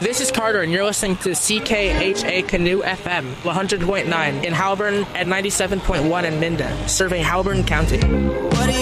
This is Carter, and you're listening to CKHA Canoe FM 100.9 in Halburn and 97.1 in Minden, serving Halburn County.